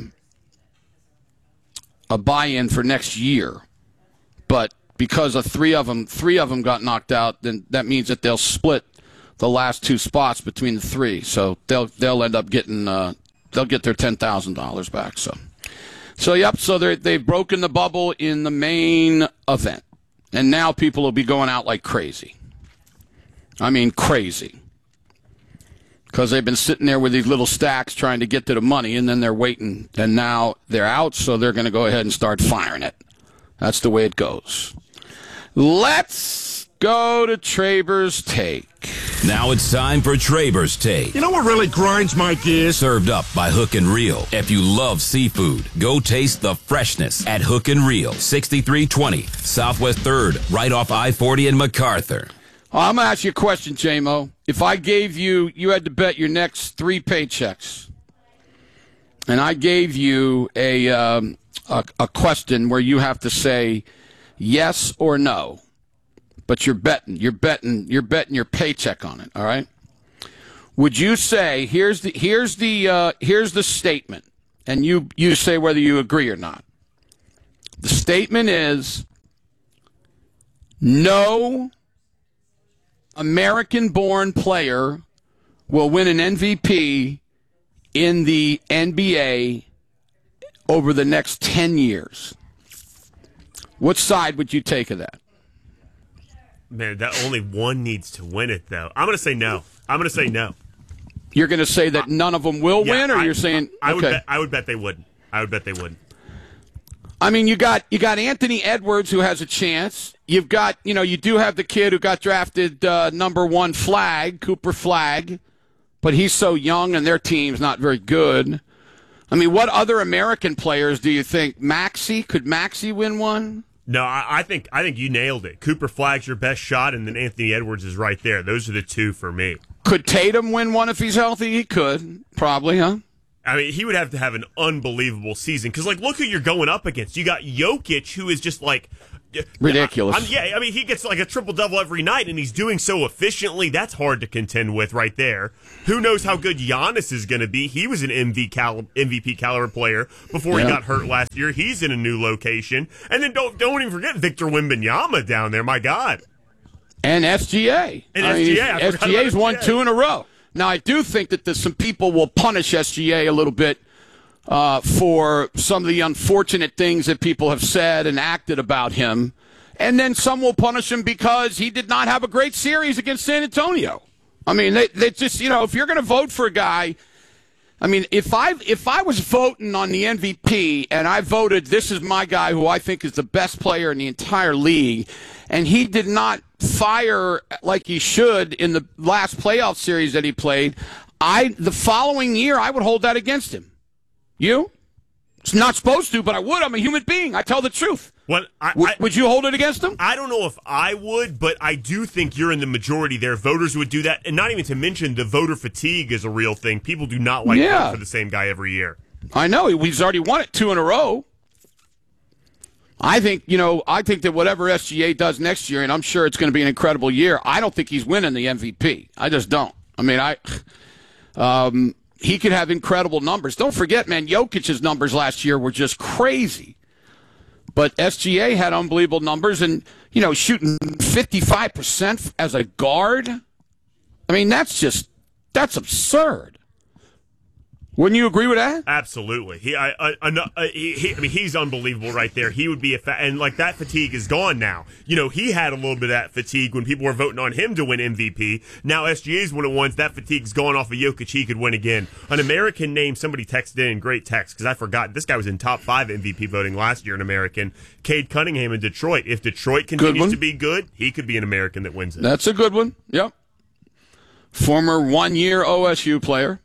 a buy-in for next year. But because of three of them, three of them got knocked out, then that means that they'll split the last two spots between the three. So they'll they'll end up getting uh, they'll get their ten thousand dollars back. So. So, yep, so they've broken the bubble in the main event. And now people will be going out like crazy. I mean, crazy. Because they've been sitting there with these little stacks trying to get to the money, and then they're waiting. And now they're out, so they're going to go ahead and start firing it. That's the way it goes. Let's go to Traver's Take. Now it's time for Traver's Take. You know what really grinds my gears? Served up by Hook and Reel. If you love seafood, go taste the freshness at Hook and Reel, sixty-three twenty Southwest third, right off I forty in MacArthur. I'm going to ask you a question, J-Mo. If I gave you, you had to bet your next three paychecks, and I gave you a, um, a, a question where you have to say yes or no, but you're betting, you're betting, you're betting your paycheck on it. All right. Would you say here's the here's the uh, here's the statement, and you you say whether you agree or not. The statement is no American-born player will win an M V P in the N B A over the next ten years. What side would you take of that? Man, that only one needs to win it, though. I'm going to say no. I'm going to say no. You're going to say that none of them will Yeah, win, or I, you're saying I, I would okay? bet, I would bet they wouldn't. I would bet they wouldn't. I mean, you got you got Anthony Edwards who has a chance. You've got you know you do have the kid who got drafted uh, number one, Flagg, Cooper Flagg, but he's so young and their team's not very good. I mean, what other American players do you think? Maxey, could Maxey win one? No, I, I think I think you nailed it. Cooper Flagg's your best shot, and then Anthony Edwards is right there. Those are the two for me. Could Tatum win one if he's healthy? He could, probably, huh? I mean, he would have to have an unbelievable season because, like, look who you're going up against. You got Jokic, who is just like ridiculous. I, I'm, yeah, I mean, he gets like a triple double every night, and he's doing so efficiently. That's hard to contend with, right there. Who knows how good Giannis is going to be? He was an M V P caliber player before yeah. he got hurt last year. He's in a new location, and then don't don't even forget Victor Wembanyama down there. My God, and S G A. And I S G A. mean, I S G A's won two in a row. Now, I do think that there's some people will punish S G A a little bit uh, for some of the unfortunate things that people have said and acted about him. And then some will punish him because he did not have a great series against San Antonio. I mean, they, they just, you know, if you're going to vote for a guy, I mean, if I if I was voting on the M V P and I voted this is my guy who I think is the best player in the entire league, and he did not fire like he should in the last playoff series that he played, I the following year I would hold that against him. You? It's not supposed to, but I would. I'm a human being. I tell the truth. Well, I, would, I, would you hold it against him? I don't know if I would, but I do think you're in the majority there. Voters would do that, and not even to mention the voter fatigue is a real thing. People do not like Yeah. voting for the same guy every year. I know. He's already won it two in a row. I think, you know, I think that whatever S G A does next year, and I'm sure it's going to be an incredible year, I don't think he's winning the M V P. I just don't. I mean, I, um, he could have incredible numbers. Don't forget, man, Jokic's numbers last year were just crazy. But S G A had unbelievable numbers and, you know, shooting fifty-five percent as a guard. I mean, that's just, that's absurd. Wouldn't you agree with that? Absolutely. He, I, I, I, he, he, I mean, he's unbelievable right there. He would be a, fa- and like that fatigue is gone now. You know, he had a little bit of that fatigue when people were voting on him to win M V P. Now S G A's one of the ones that fatigue's gone off of Jokic. He could win again. An American name, somebody texted in, great text, because I forgot this guy was in top five M V P voting last year. An American, Cade Cunningham in Detroit. If Detroit continues to be good, he could be an American that wins it. That's a good one. Yep. Former one-year O S U player.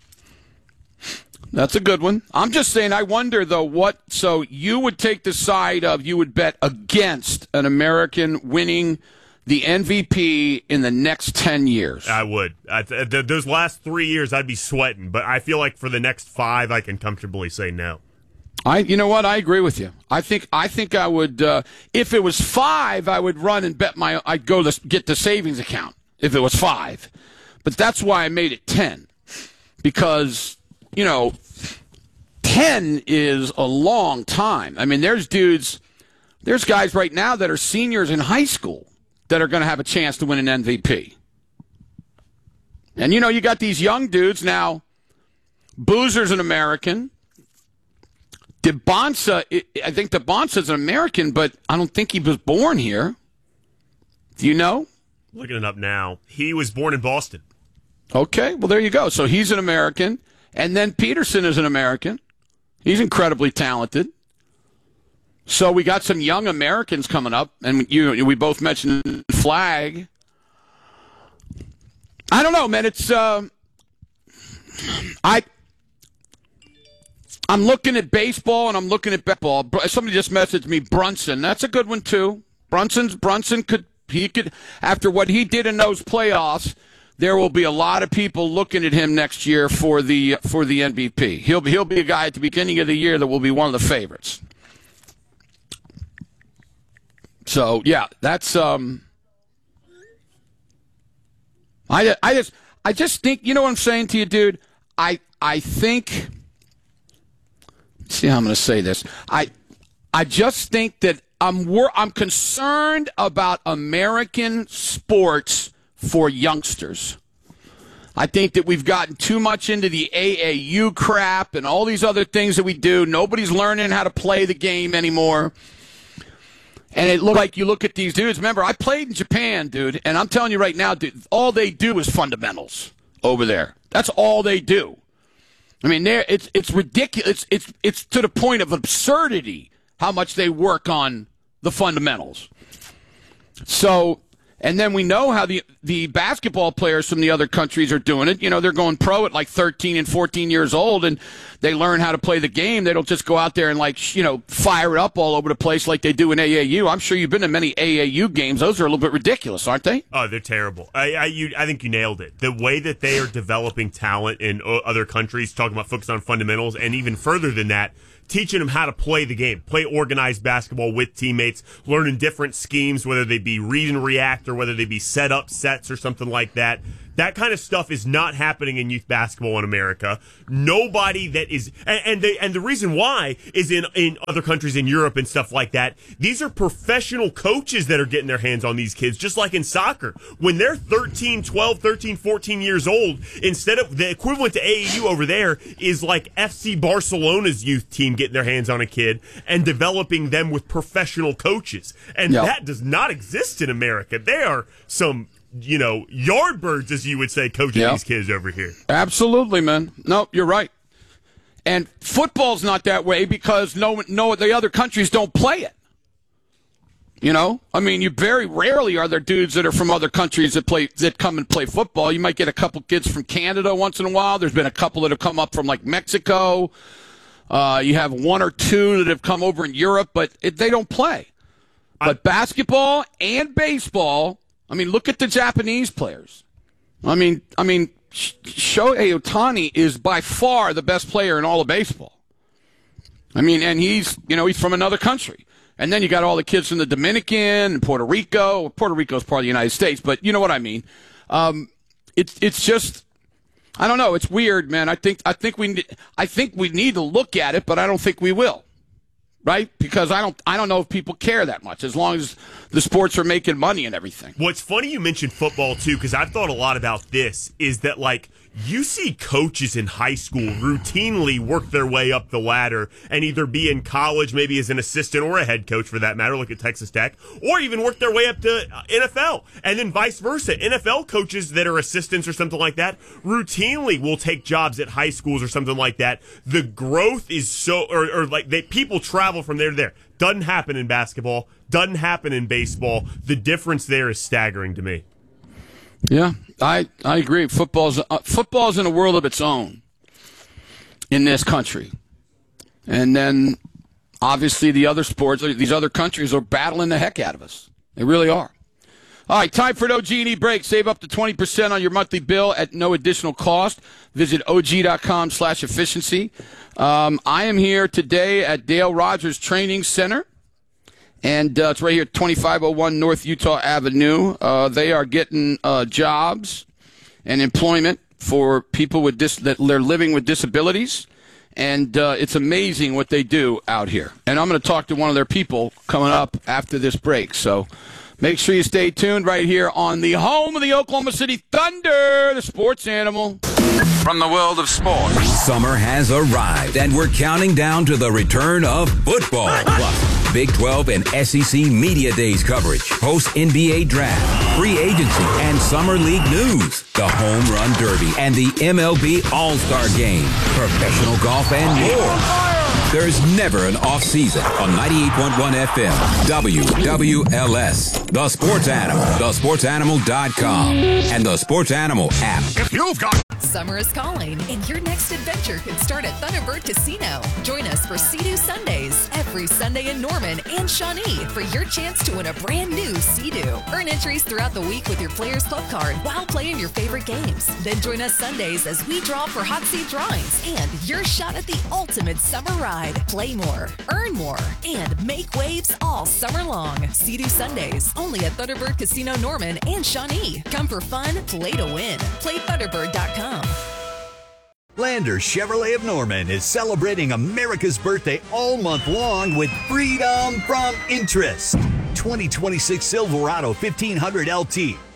That's a good one. I'm just saying, I wonder, though, what, so you would take the side of, you would bet against an American winning the M V P in the next ten years. I would. I, th- th- those last three years, I'd be sweating, but I feel like for the next five, I can comfortably say no. I, you know what? I agree with you. I think, I think I would, uh, if it was five, I would run and bet my, I'd go to get the savings account if it was five. But that's why I made it ten. Because, you know, ten is a long time. I mean, there's dudes, there's guys right now that are seniors in high school that are going to have a chance to win an M V P. And, you know, you got these young dudes now. Boozer's an American. DeBonsa, I think DeBonsa's an American, but I don't think he was born here. Do you know? Looking it up now. He was born in Boston. Okay, well, there you go. So he's an American. And then Peterson is an American. He's incredibly talented. So we got some young Americans coming up, and you we both mentioned Flagg. I don't know, man. It's uh, I. I'm looking at baseball and I'm looking at baseball. Somebody just messaged me Brunson. That's a good one too. Brunson's Brunson could he could after what he did in those playoffs. There will be a lot of people looking at him next year for the for the M V P. He'll be he'll be a guy at the beginning of the year that will be one of the favorites. So yeah, that's um. I I just I just think you know what I'm saying to you, dude. I I think. See how I'm going to say this. I I just think that I'm wor- I'm concerned about American sports for youngsters. I think that we've gotten too much into the A A U crap and all these other things that we do. Nobody's learning how to play the game anymore. And it looked like you look at these dudes. Remember, I played in Japan, dude, and I'm telling you right now, dude, all they do is fundamentals over there. That's all they do. I mean, it's it's ridiculous. It's, it's it's to the point of absurdity how much they work on the fundamentals. So, and then we know how the the basketball players from the other countries are doing it. You know, they're going pro at like thirteen and fourteen years old, and they learn how to play the game. They don't just go out there and, like, you know, fire it up all over the place like they do in A A U. I'm sure you've been to many A A U games. Those are a little bit ridiculous, aren't they? Oh, they're terrible. I I, you, I think you nailed it. The way that they are developing talent in other countries, talking about focus on fundamentals, and even further than that, teaching them how to play the game, play organized basketball with teammates, learning different schemes, whether they be read and react or whether they be set up sets or something like that. That kind of stuff is not happening in youth basketball in America. Nobody that is, and, and, the, and the reason why is in, in other countries in Europe and stuff like that, these are professional coaches that are getting their hands on these kids, just like in soccer. When they're thirteen, twelve, thirteen, fourteen years old, instead of the equivalent to A A U over there is like F C Barcelona's youth team getting their hands on a kid and developing them with professional coaches. And Yep. that does not exist in America. They are some, you know, yardbirds, as you would say, coaching Yep. these kids over here. Absolutely, man. No, you're right. And football's not that way because no, no, the other countries don't play it. You know, I mean, you very rarely are there dudes that are from other countries that play that come and play football. You might get a couple kids from Canada once in a while. There's been a couple that have come up from like Mexico. Uh, you have one or two that have come over in Europe, but it, they don't play. But basketball and baseball, I mean, look at the Japanese players. I mean, I mean, Shohei Ohtani is by far the best player in all of baseball. I mean, and he's, you know, he's from another country. And then you got all the kids from the Dominican and Puerto Rico. Puerto Rico is part of the United States, but you know what I mean. Um, it's it's just, I don't know. It's weird, man. I think I think we I think we need to look at it, but I don't think we will. Right? Because I don't I don't know if people care that much as long as the sports are making money and everything. What's funny you mentioned football, too, because I've thought a lot about this, is that, like, you see coaches in high school routinely work their way up the ladder and either be in college, maybe as an assistant or a head coach for that matter, look at Texas Tech, or even work their way up to N F L. And then vice versa. N F L coaches that are assistants or something like that routinely will take jobs at high schools or something like that. The growth is so, or, or like they, people travel from there to there. Doesn't happen in basketball. Doesn't happen in baseball. The difference there is staggering to me. Yeah, I, I agree. Football's uh, football's in a world of its own in this country. And then, obviously, the other sports, these other countries are battling the heck out of us. They really are. All right, time for an O G and E break. Save up to twenty percent on your monthly bill at no additional cost. Visit O G dot com slash efficiency. Um, I am here today at Dale Rogers Training Center. And uh, it's right here at twenty-five oh one North Utah Avenue. Uh, they are getting uh, jobs and employment for people with dis- that they're living with disabilities. And uh, it's amazing what they do out here. And I'm going to talk to one of their people coming up after this break. So make sure you stay tuned right here on the home of the Oklahoma City Thunder, the sports animal. From the world of sports, summer has arrived, and we're counting down to the return of football. Plus, Big twelve and S E C Media Days coverage, post-N B A draft, free agency, and summer league news, the Home Run Derby, and the M L B All-Star Game, professional golf, and more. There's never an off-season on ninety-eight point one F M, W W L S, The Sports Animal, the sports animal dot com, and the Sports Animal app. If you've got summer is calling, and your next adventure could start at Thunderbird Casino. Join us for Sea-Doo Sundays every Sunday in Norman and Shawnee for your chance to win a brand new Sea-Doo. Earn entries throughout the week with your Players Club card while playing your favorite games. Then join us Sundays as we draw for hot seat drawings and your shot at the ultimate summer ride. Play more, earn more, and make waves all summer long. Sea-Doo Sundays only at Thunderbird Casino Norman and Shawnee. Come for fun, play to win. Play Thunderbird dot com. Lander Chevrolet of Norman is celebrating America's birthday all month long with freedom from interest. twenty twenty-six Silverado fifteen hundred L T.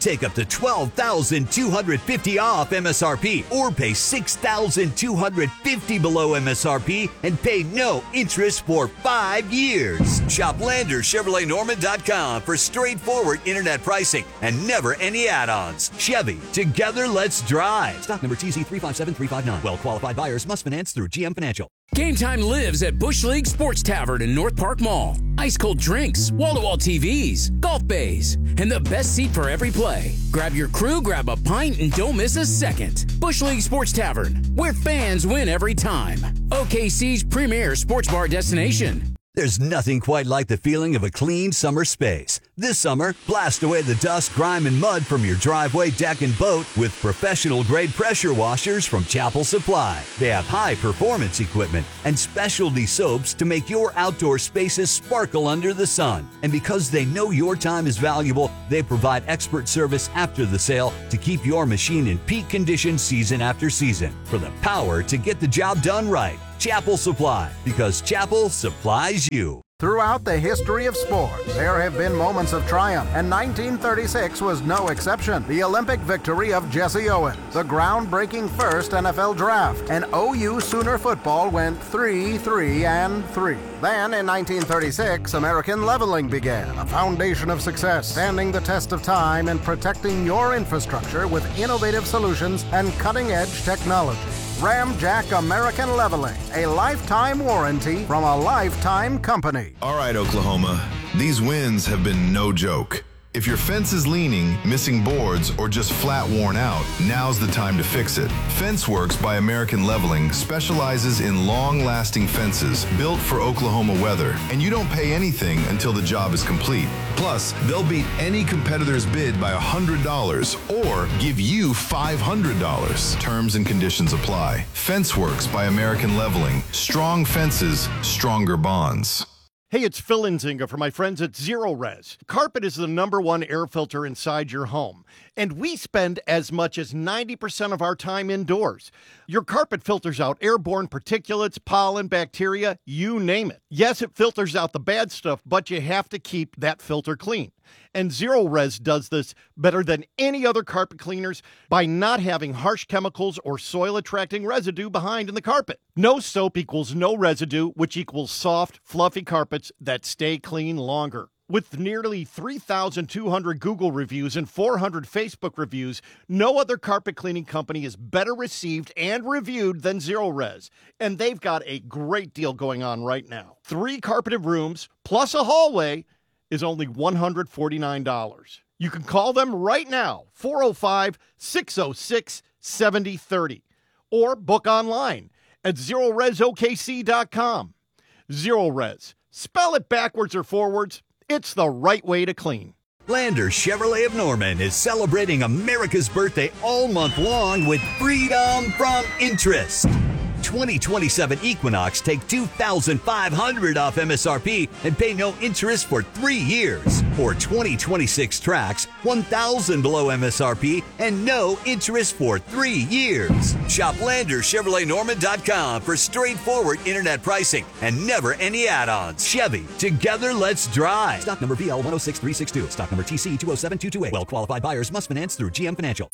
Take up to twelve thousand two hundred fifty dollars off M S R P or pay six thousand two hundred fifty dollars below M S R P and pay no interest for five years. Shop Lander Chevrolet Norman dot com for straightforward internet pricing and never any add-ons. Chevy, together let's drive. Stock number T Z three five seven three five nine. Well-qualified buyers must finance through G M Financial. Game time lives at Bush League Sports Tavern in North Park Mall. Ice cold drinks, wall-to-wall T Vs, golf bays, and the best seat for every play. Grab your crew, grab a pint, and don't miss a second. Bush League Sports Tavern, where fans win every time. O K C's premier sports bar destination. There's nothing quite like the feeling of a clean summer space. This summer, blast away the dust, grime, and mud from your driveway, deck, and boat with professional-grade pressure washers from Chapel Supply. They have high-performance equipment and specialty soaps to make your outdoor spaces sparkle under the sun. And because they know your time is valuable, they provide expert service after the sale to keep your machine in peak condition season after season. For the power to get the job done right, Chapel Supply, because Chapel supplies you. Throughout the history of sports, there have been moments of triumph, and nineteen thirty-six was no exception. The Olympic victory of Jesse Owens, the groundbreaking first N F L draft, and O U Sooner football went three, three, and three. Then, in nineteen thirty-six, American leveling began, a foundation of success, standing the test of time and protecting your infrastructure with innovative solutions and cutting-edge technology. Ramjack American Leveling, a lifetime warranty from a lifetime company. All right, Oklahoma, these wins have been no joke. If your fence is leaning, missing boards, or just flat worn out, now's the time to fix it. FenceWorks by American Leveling specializes in long-lasting fences built for Oklahoma weather, and you don't pay anything until the job is complete. Plus, they'll beat any competitor's bid by one hundred dollars or give you five hundred dollars. Terms and conditions apply. FenceWorks by American Leveling. Strong fences, stronger bonds. Hey, it's Phil Nzinga for my friends at Zero Res. Carpet is the number one air filter inside your home, and we spend as much as ninety percent of our time indoors. Your carpet filters out airborne particulates, pollen, bacteria, you name it. Yes, it filters out the bad stuff, but you have to keep that filter clean. And Zero Res does this better than any other carpet cleaners by not having harsh chemicals or soil-attracting residue behind in the carpet. No soap equals no residue, which equals soft, fluffy carpets that stay clean longer. With nearly three thousand two hundred Google reviews and four hundred Facebook reviews, no other carpet cleaning company is better received and reviewed than Zero Res. And they've got a great deal going on right now. Three carpeted rooms plus a hallway is only one hundred forty-nine dollars. You can call them right now, four oh five, six oh six, seven oh three oh, or book online at zero res O K C dot com. Zero Res. Spell it backwards or forwards. It's the right way to clean. Lander Chevrolet of Norman is celebrating America's birthday all month long with freedom from interest. twenty twenty-seven Equinox take two thousand five hundred dollars off M S R P and pay no interest for three years. Or twenty twenty-six Trax, one thousand dollars below M S R P and no interest for three years. Shop Lander Chevrolet Norman dot com for straightforward internet pricing and never any add-ons. Chevy, together let's drive. Stock number B L one oh six three six two. Stock number T C two oh seven two two eight. Well-qualified buyers must finance through G M Financial.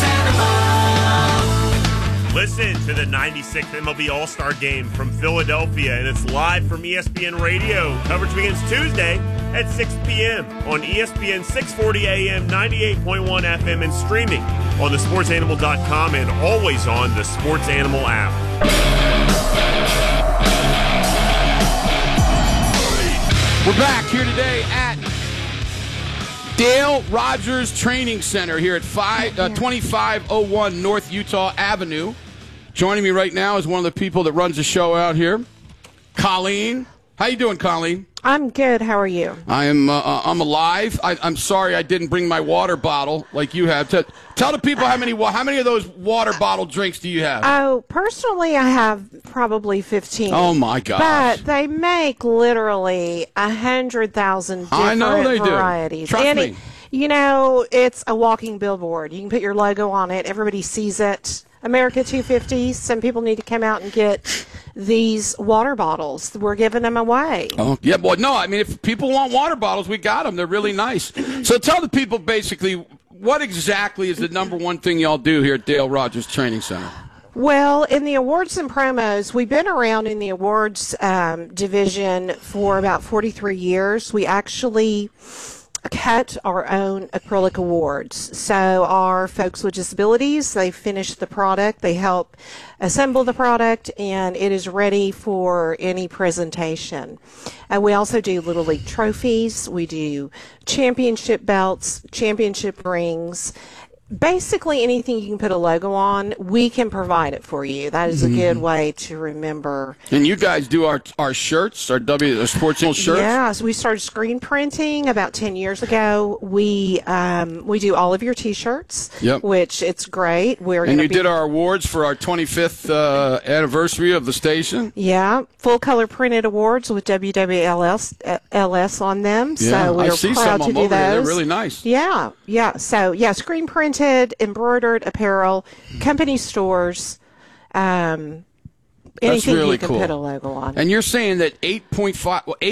Listen to the ninety-sixth M L B All-Star Game from Philadelphia, and it's live from E S P N Radio. Coverage begins Tuesday at six p.m. on E S P N six forty A M, ninety-eight point one F M, and streaming on the sports animal dot com and always on the Sports Animal app. We're back here today at Dale Rogers Training Center here at five, uh, twenty-five oh one North Utah Avenue. Joining me right now is one of the people that runs the show out here, Colleen. How you doing, Colleen? I'm good. How are you? I am. Uh, I'm alive. I, I'm sorry I didn't bring my water bottle like you have. To, tell the people how many how many of those water bottle drinks do you have? Oh, personally, I have probably fifteen. Oh my gosh! But they make literally a hundred thousand different I know they varieties. do. Trust and me. It, you know, it's a walking billboard. You can put your logo on it. Everybody sees it. America two fifty. Some people need to come out and get these water bottles. We're giving them away. Oh, yeah, well, no, I mean, if people want water bottles, we got them. They're really nice. So tell the people basically what exactly is the number one thing y'all do here at Dale Rogers Training Center? Well, in the awards and promos, we've been around in the awards um, division for about forty-three years. We actually cut our own acrylic awards. So our folks with disabilities, they finish the product, they help assemble the product, and it is ready for any presentation. And we also do Little League trophies, we do championship belts, championship rings. Basically anything you can put a logo on, we can provide it for you. That is a good way to remember. And you guys do our our shirts, our W our Sports Channel shirts? Yeah, so we started screen printing about ten years ago. We um, we do all of your T-shirts, Yep. which it's great. We're And gonna you be, did our awards for our twenty-fifth uh, anniversary of the station? yeah, full color printed awards with W W L S uh, L S on them. Yeah, so I we're see proud some of to them do over there. They're those. really nice. Yeah, yeah. So yeah, screen printed, embroidered apparel, company stores, um, That's anything really you can cool. put a logo on. And you're saying that eight point five, well,